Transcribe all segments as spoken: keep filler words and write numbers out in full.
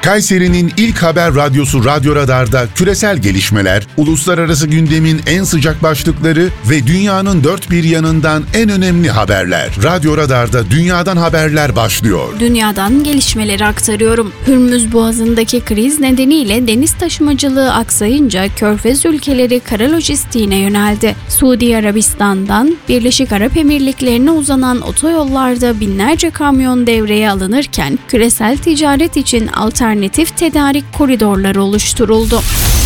Kayseri'nin ilk haber radyosu Radyo Radar'da küresel gelişmeler, uluslararası gündemin en sıcak başlıkları ve dünyanın dört bir yanından en önemli haberler. Radyo Radar'da dünyadan haberler başlıyor. Dünyadan gelişmeleri aktarıyorum. Hürmüz Boğazı'ndaki kriz nedeniyle deniz taşımacılığı aksayınca Körfez ülkeleri kara lojistiğine yöneldi. Suudi Arabistan'dan Birleşik Arap Emirlikleri'ne uzanan otoyollarda binlerce kamyon devreye alınırken küresel ticaret için alternatif tedarik koridorları oluşturuldu.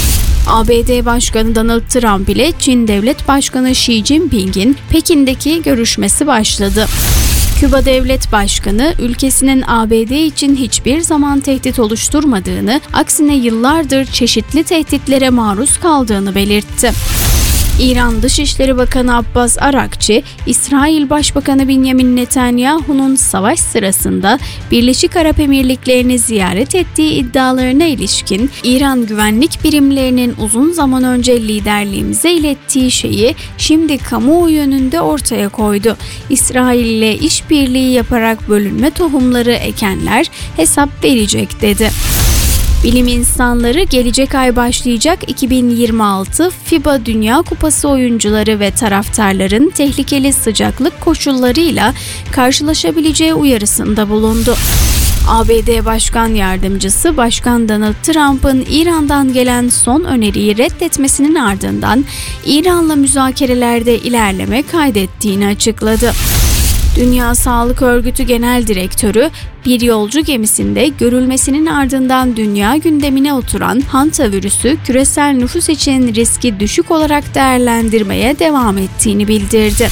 A B D Başkanı Donald Trump ile Çin Devlet Başkanı Xi Jinping'in Pekin'deki görüşmesi başladı. Küba Devlet Başkanı, ülkesinin A B D için hiçbir zaman tehdit oluşturmadığını, aksine yıllardır çeşitli tehditlere maruz kaldığını belirtti. İran Dışişleri Bakanı Abbas Arakçi, İsrail Başbakanı Benjamin Netanyahu'nun savaş sırasında Birleşik Arap Emirlikleri'ni ziyaret ettiği iddialarına ilişkin İran güvenlik birimlerinin uzun zaman önce liderliğimize ilettiği şeyi şimdi kamuoyu önünde ortaya koydu. İsrail ile işbirliği yaparak bölünme tohumları ekenler hesap verecek dedi. Bilim insanları gelecek ay başlayacak iki bin yirmi altı FIBA Dünya Kupası oyuncuları ve taraftarların tehlikeli sıcaklık koşullarıyla karşılaşabileceği uyarısında bulundu. A B D Başkan Yardımcısı Başkan Donald Trump'ın İran'dan gelen son öneriyi reddetmesinin ardından İran'la müzakerelerde ilerleme kaydettiğini açıkladı. Dünya Sağlık Örgütü Genel Direktörü, bir yolcu gemisinde görülmesinin ardından dünya gündemine oturan Hanta virüsü küresel nüfus için riski düşük olarak değerlendirmeye devam ettiğini bildirdi.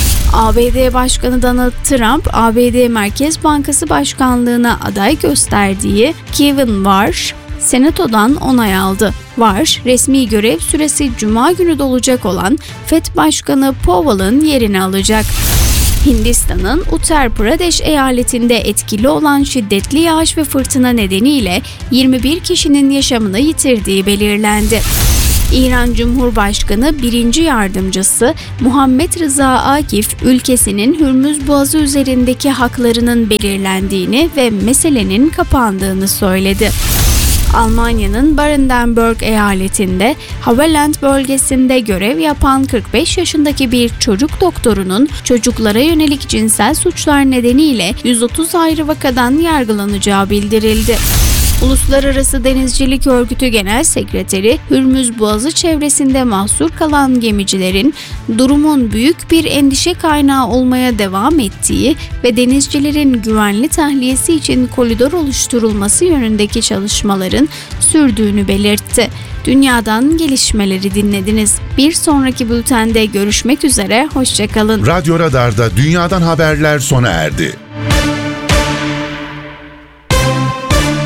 A B D Başkanı Donald Trump, A B D Merkez Bankası Başkanlığına aday gösterdiği Kevin Warsh, Senato'dan onay aldı. Warsh, resmi görev süresi Cuma günü dolacak olan Fed Başkanı Powell'ın yerini alacak. Hindistan'ın Uttar Pradesh eyaletinde etkili olan şiddetli yağış ve fırtına nedeniyle yirmi bir kişinin yaşamını yitirdiği belirlendi. İran Cumhurbaşkanı birinci Yardımcısı Muhammed Rıza Akif, ülkesinin Hürmüz Boğazı üzerindeki haklarının belirlendiğini ve meselenin kapandığını söyledi. Almanya'nın Baden-Württemberg eyaletinde Havelland bölgesinde görev yapan kırk beş yaşındaki bir çocuk doktorunun çocuklara yönelik cinsel suçlar nedeniyle yüz otuz ayrı vakadan yargılanacağı bildirildi. Uluslararası Denizcilik Örgütü Genel Sekreteri, Hürmüz Boğazı çevresinde mahsur kalan gemicilerin durumun büyük bir endişe kaynağı olmaya devam ettiği ve denizcilerin güvenli tahliyesi için koridor oluşturulması yönündeki çalışmaların sürdüğünü belirtti. Dünyadan gelişmeleri dinlediniz. Bir sonraki bültende görüşmek üzere, hoşça kalın. Radyo Radar'da dünyadan haberler sona erdi.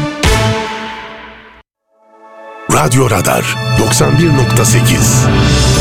Radyo Radar doksan bir nokta sekiz